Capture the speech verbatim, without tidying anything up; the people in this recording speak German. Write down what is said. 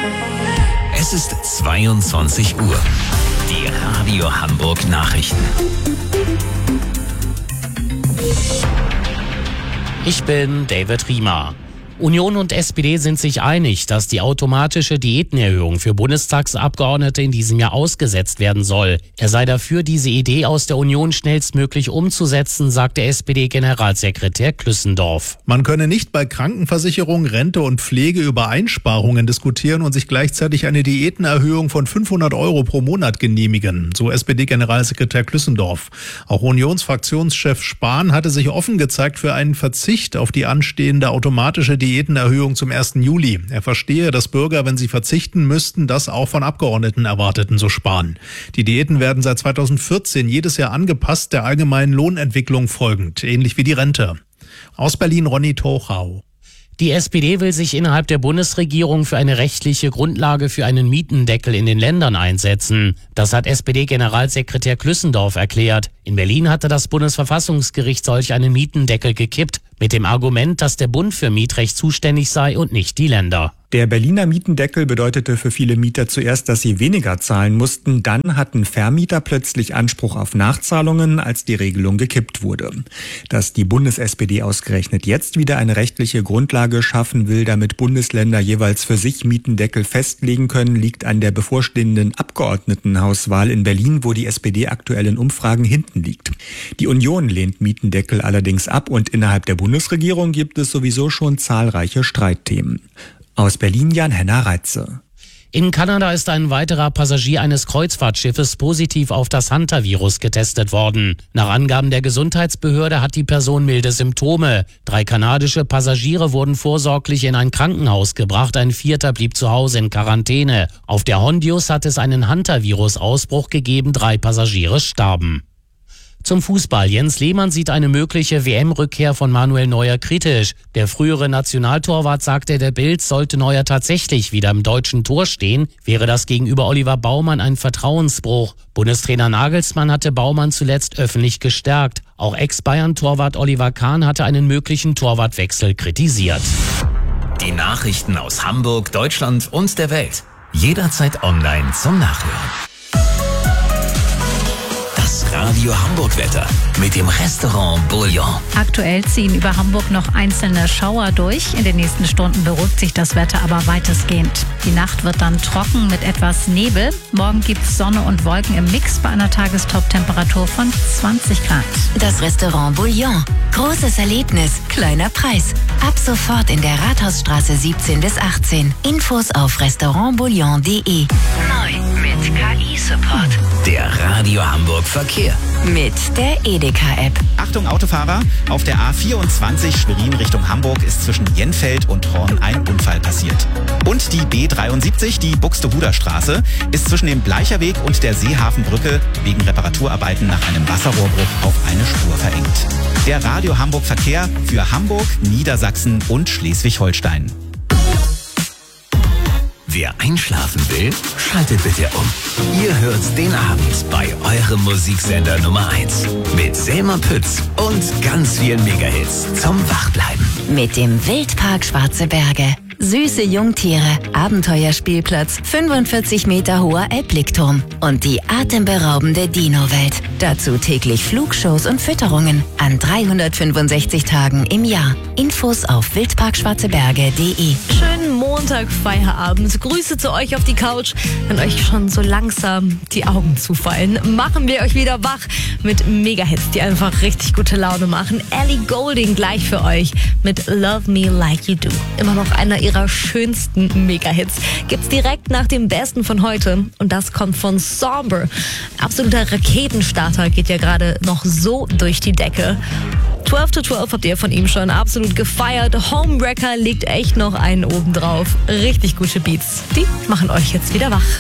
Es ist zweiundzwanzig Uhr. Die Radio Hamburg Nachrichten. Ich bin David Riemer. Union und S P D sind sich einig, dass die automatische Diätenerhöhung für Bundestagsabgeordnete in diesem Jahr ausgesetzt werden soll. Er sei dafür, diese Idee aus der Union schnellstmöglich umzusetzen, sagte S P D-Generalsekretär Klüssendorf. Man könne nicht bei Krankenversicherung, Rente und Pflege über Einsparungen diskutieren und sich gleichzeitig eine Diätenerhöhung von fünfhundert Euro pro Monat genehmigen, so S P D-Generalsekretär Klüssendorf. Auch Unionsfraktionschef Spahn hatte sich offen gezeigt für einen Verzicht auf die anstehende automatische Diätenerhöhung zum ersten Juli. Er verstehe, dass Bürger, wenn sie verzichten müssten, das auch von Abgeordneten erwarteten, so Spahn. Die Diäten werden seit zweitausendvierzehn jedes Jahr angepasst, der allgemeinen Lohnentwicklung folgend, ähnlich wie die Rente. Aus Berlin Ronny Tochau. Die S P D will sich innerhalb der Bundesregierung für eine rechtliche Grundlage für einen Mietendeckel in den Ländern einsetzen. Das hat S P D-Generalsekretär Klüssendorf erklärt. In Berlin hatte das Bundesverfassungsgericht solch einen Mietendeckel gekippt, mit dem Argument, dass der Bund für Mietrecht zuständig sei und nicht die Länder. Der Berliner Mietendeckel bedeutete für viele Mieter zuerst, dass sie weniger zahlen mussten. Dann hatten Vermieter plötzlich Anspruch auf Nachzahlungen, als die Regelung gekippt wurde. Dass die Bundes-S P D ausgerechnet jetzt wieder eine rechtliche Grundlage schaffen will, damit Bundesländer jeweils für sich Mietendeckel festlegen können, liegt an der bevorstehenden Abgeordnetenhauswahl in Berlin, wo die S P D aktuell in Umfragen hinten liegt. Die Union lehnt Mietendeckel allerdings ab und innerhalb der Bundesregierung gibt es sowieso schon zahlreiche Streitthemen. Aus Berlin Jan-Henner Reitze. In Kanada ist ein weiterer Passagier eines Kreuzfahrtschiffes positiv auf das Hantavirus getestet worden. Nach Angaben der Gesundheitsbehörde hat die Person milde Symptome. Drei kanadische Passagiere wurden vorsorglich in ein Krankenhaus gebracht, ein vierter blieb zu Hause in Quarantäne. Auf der Hondius hat es einen Hantavirus-Ausbruch gegeben, drei Passagiere starben. Zum Fußball. Jens Lehmann sieht eine mögliche W M-Rückkehr von Manuel Neuer kritisch. Der frühere Nationaltorwart sagte der Bild, sollte Neuer tatsächlich wieder im deutschen Tor stehen, wäre das gegenüber Oliver Baumann ein Vertrauensbruch. Bundestrainer Nagelsmann hatte Baumann zuletzt öffentlich gestärkt. Auch Ex-Bayern-Torwart Oliver Kahn hatte einen möglichen Torwartwechsel kritisiert. Die Nachrichten aus Hamburg, Deutschland und der Welt. Jederzeit online zum Nachhören. Radio Hamburg Wetter mit dem Restaurant Bouillon. Aktuell ziehen über Hamburg noch einzelne Schauer durch. In den nächsten Stunden beruhigt sich das Wetter aber weitestgehend. Die Nacht wird dann trocken mit etwas Nebel. Morgen gibt es Sonne und Wolken im Mix bei einer Tagestop-Temperatur von zwanzig Grad. Das Restaurant Bouillon. Großes Erlebnis, kleiner Preis. Ab sofort in der Rathausstraße siebzehn bis achtzehn. Infos auf restaurant bouillon punkt de. Neu mit K I-Support. Der Radio Hamburg Verkehr. Mit der Edeka-App. Achtung Autofahrer, auf der A vierundzwanzig Schwerin Richtung Hamburg ist zwischen Jenfeld und Horn ein Unfall passiert. Und die B dreiundsiebzig, die Buxtehuder Straße, ist zwischen dem Bleicherweg und der Seehafenbrücke wegen Reparaturarbeiten nach einem Wasserrohrbruch auf eine Spur verengt. Der Radio Hamburg Verkehr für Hamburg, Niedersachsen und Schleswig-Holstein. Wer einschlafen will, schaltet bitte um. Ihr hört den Abend bei eurem Musiksender Nummer eins. Mit Selma Pütz und ganz vielen Megahits zum Wachbleiben. Mit dem Wildpark Schwarze Berge. Süße Jungtiere, Abenteuerspielplatz, fünfundvierzig Meter hoher Elbblickturm und die atemberaubende Dino-Welt. Dazu täglich Flugshows und Fütterungen an dreihundertfünfundsechzig Tagen im Jahr. Infos auf wildparkschwarzeberge punkt de. Schönen Montag, Feierabend. Grüße zu euch auf die Couch, wenn euch schon so langsam die Augen zufallen. Machen wir euch wieder wach mit Megahits, die einfach richtig gute Laune machen. Ellie Goulding gleich für euch mit Love Me Like You Do. Immer noch einer ihrer schönsten Megahits. Gibt's direkt nach dem Besten von heute. Und das kommt von Somber. Absoluter Raketenstarter, geht ja gerade noch so durch die Decke. zwölf to zwölf habt ihr von ihm schon absolut gefeiert. Homewrecker legt echt noch einen oben drauf. Richtig gute Beats. Die machen euch jetzt wieder wach.